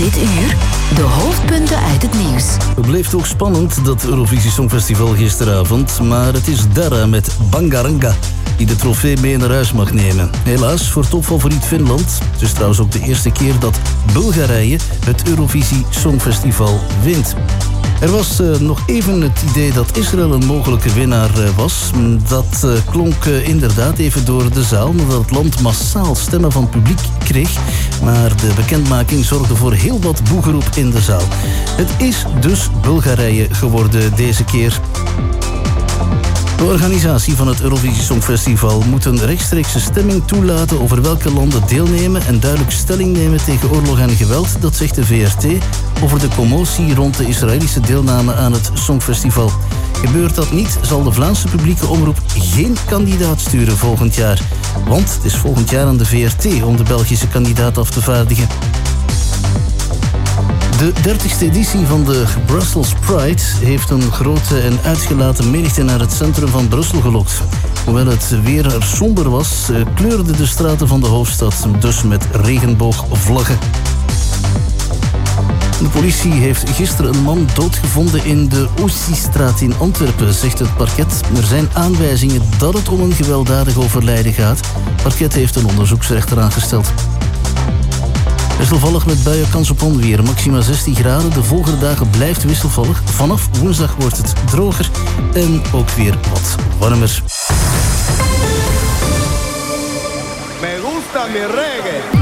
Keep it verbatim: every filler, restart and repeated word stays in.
Dit uur de hoofdpunten uit het nieuws. Het bleef toch spannend, dat Eurovisie Songfestival gisteravond. Maar het is Dara met Bangaranga die de trofee mee naar huis mag nemen. Helaas voor topfavoriet Finland. Het is trouwens ook de eerste keer dat Bulgarije het Eurovisie Songfestival wint. Er was uh, nog even het idee dat Israël een mogelijke winnaar uh, was. Dat uh, klonk uh, inderdaad even door de zaal, nadat het land massaal stemmen van het publiek kreeg. Maar de bekendmaking zorgde voor heel wat boegeroep in de zaal. Het is dus Bulgarije geworden deze keer. De organisatie van het Eurovisie Songfestival moet een rechtstreekse stemming toelaten over welke landen deelnemen en duidelijk stelling nemen tegen oorlog en geweld, dat zegt de V R T over de commotie rond de Israëlische deelname aan het Songfestival. Gebeurt dat niet, zal de Vlaamse publieke omroep geen kandidaat sturen volgend jaar. Want het is volgend jaar aan de V R T om de Belgische kandidaat af te vaardigen. De dertigste editie van de Brussels Pride heeft een grote en uitgelaten menigte naar het centrum van Brussel gelokt. Hoewel het weer er somber was, kleurden de straten van de hoofdstad dus met regenboogvlaggen. De politie heeft gisteren een man doodgevonden in de Ossiestraat in Antwerpen, zegt het parket. Er zijn aanwijzingen dat het om een gewelddadig overlijden gaat. Het parket heeft een onderzoeksrechter aangesteld. Wisselvallig met buien, kans op onweer, maxima zestien graden. De volgende dagen blijft wisselvallig. Vanaf woensdag wordt het droger en ook weer wat warmer. Me gusta mi reggae.